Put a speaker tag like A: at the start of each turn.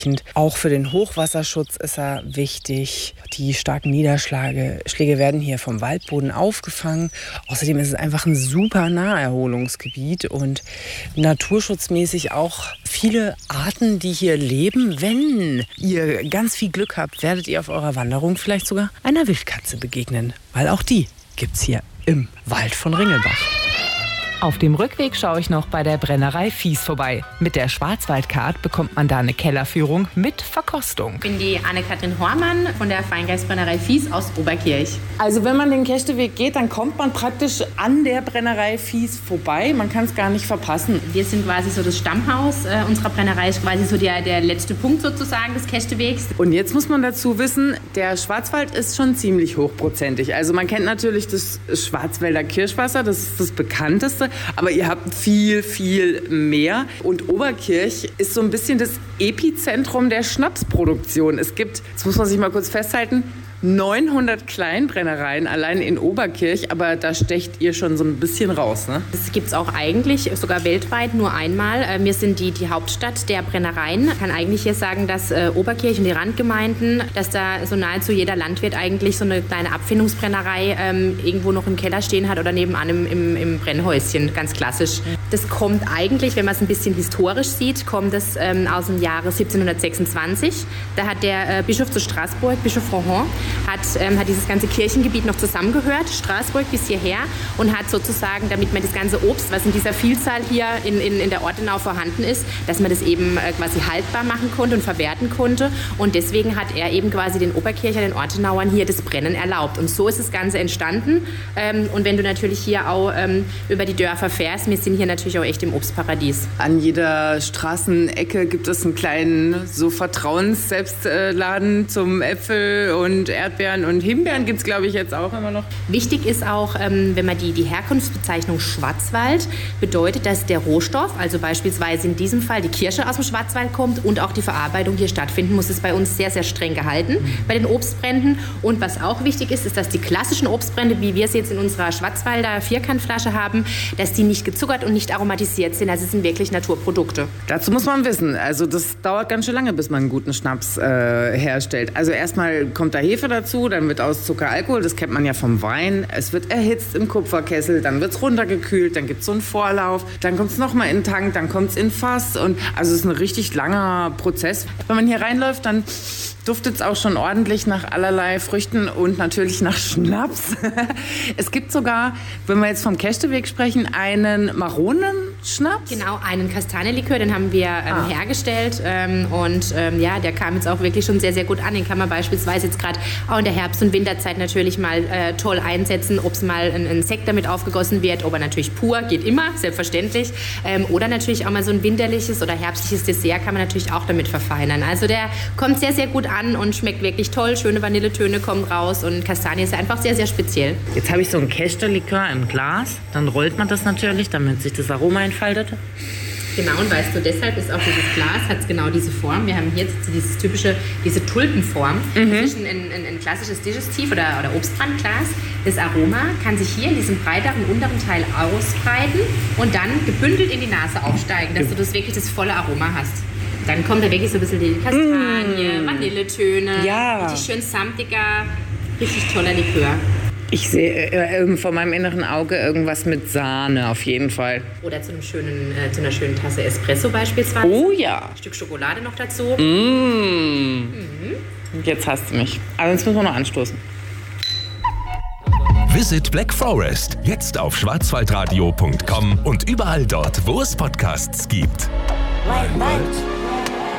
A: Auch für den Hochwasserschutz ist er wichtig. Die starken Niederschläge werden hier vom Waldboden aufgefangen. Außerdem ist es einfach ein super Naherholungsgebiet und naturschutzmäßig auch viele Arten, die hier leben. Wenn ihr ganz viel Glück habt, werdet ihr auf eurer Wanderung vielleicht sogar einer Wildkatze begegnen, weil auch die gibt's hier im Wald von Ringelbach.
B: Auf dem Rückweg schaue ich noch bei der Brennerei Fies vorbei. Mit der Schwarzwaldcard bekommt man da eine Kellerführung mit Verkostung.
C: Ich bin die Anne-Kathrin Hormann von der Feingeistbrennerei Fies aus Oberkirch.
D: Also wenn man den Kechteweg geht, dann kommt man praktisch an der Brennerei Fies vorbei. Man kann es gar nicht verpassen.
C: Wir sind quasi so das Stammhaus unserer Brennerei, ist quasi so der letzte Punkt sozusagen des Kechtewegs.
D: Und jetzt muss man dazu wissen, der Schwarzwald ist schon ziemlich hochprozentig. Also man kennt natürlich das Schwarzwälder Kirschwasser, das ist das bekannteste. Aber ihr habt viel, viel mehr. Und Oberkirch ist so ein bisschen das Epizentrum der Schnapsproduktion. Es gibt, das muss man sich mal kurz festhalten, 900 Kleinbrennereien allein in Oberkirch, aber da stecht ihr schon so ein bisschen raus, ne?
C: Das gibt es auch eigentlich sogar weltweit nur einmal. Wir sind die Hauptstadt der Brennereien. Man kann eigentlich hier sagen, dass Oberkirch und die Randgemeinden, dass da so nahezu jeder Landwirt eigentlich so eine kleine Abfindungsbrennerei irgendwo noch im Keller stehen hat oder nebenan im Brennhäuschen, ganz klassisch. Das kommt eigentlich, wenn man es ein bisschen historisch sieht, kommt es aus dem Jahre 1726. Da hat der Bischof zu Straßburg, Bischof Rohan, hat dieses ganze Kirchengebiet noch zusammengehört, Straßburg bis hierher, und hat sozusagen, damit man das ganze Obst, was in dieser Vielzahl hier in der Ortenau vorhanden ist, dass man das eben quasi haltbar machen konnte und verwerten konnte. Und deswegen hat er eben quasi den Oberkircher, den Ortenauern hier das Brennen erlaubt. Und so ist das Ganze entstanden. Und wenn du natürlich hier auch über die Dörfer fährst, wir sind hier natürlich auch echt im Obstparadies.
D: An jeder Straßenecke gibt es einen kleinen so Vertrauens-Selbstladen zum Äpfel und Erdbeeren und Himbeeren gibt es, glaube ich, jetzt auch immer noch.
C: Wichtig ist auch, wenn man die Herkunftsbezeichnung Schwarzwald bedeutet, dass der Rohstoff, also beispielsweise in diesem Fall die Kirsche aus dem Schwarzwald kommt und auch die Verarbeitung hier stattfinden muss, ist bei uns sehr, sehr streng gehalten bei den Obstbränden. Und was auch wichtig ist, ist, dass die klassischen Obstbrände, wie wir es jetzt in unserer Schwarzwälder Vierkantflasche haben, dass die nicht gezuckert und nicht aromatisiert sind. Also es sind wirklich Naturprodukte.
D: Dazu muss man wissen, also das dauert ganz schön lange, bis man einen guten Schnaps herstellt. Also erstmal kommt da Hefe dazu, dann wird aus Zucker Alkohol, das kennt man ja vom Wein. Es wird erhitzt im Kupferkessel, dann wird es runtergekühlt, dann gibt es so einen Vorlauf, dann kommt es nochmal in den Tank, dann kommt es in Fass. Und also es ist ein richtig langer Prozess. Wenn man hier reinläuft, dann duftet es auch schon ordentlich nach allerlei Früchten und natürlich nach Schnaps. Es gibt sogar, wenn wir jetzt vom Kechteweg sprechen, einen Maronenschnaps.
C: Genau, einen Kastanienlikör, den haben wir hergestellt. Ja, der kam jetzt auch wirklich schon sehr, sehr gut an. Den kann man beispielsweise jetzt gerade auch in der Herbst- und Winterzeit natürlich mal toll einsetzen, ob es mal ein Sekt damit aufgegossen wird, aber natürlich pur, geht immer, selbstverständlich. Oder natürlich auch mal so ein winterliches oder herbstliches Dessert kann man natürlich auch damit verfeinern. Also der kommt sehr, sehr gut an und schmeckt wirklich toll. Schöne Vanilletöne kommen raus und Kastanie ist einfach sehr, sehr speziell.
E: Jetzt habe ich so ein Kechtelikör im Glas. Dann rollt man das natürlich, damit sich das Aroma entfaltet.
C: Genau, und weißt du, deshalb ist auch dieses Glas, hat genau diese Form. Wir haben hier jetzt diese Tulpenform. Das ist ein klassisches Digestiv- oder Obstbrandglas. Das Aroma kann sich hier in diesem breiteren unteren Teil ausbreiten und dann gebündelt in die Nase aufsteigen, dass du wirklich das volle Aroma hast. Dann kommt da wirklich so ein bisschen die Kastanie, Vanilletöne, richtig schön samtiger, richtig toller Likör.
D: Ich sehe vor meinem inneren Auge irgendwas mit Sahne auf jeden Fall.
C: Oder zu einer schönen Tasse Espresso beispielsweise.
D: Oh ja.
C: Ein Stück Schokolade noch dazu.
D: Jetzt hast du mich. Aber sonst müssen wir noch anstoßen.
F: Visit Black Forest. Jetzt auf schwarzwaldradio.com und überall dort, wo es Podcasts gibt.
G: Wald.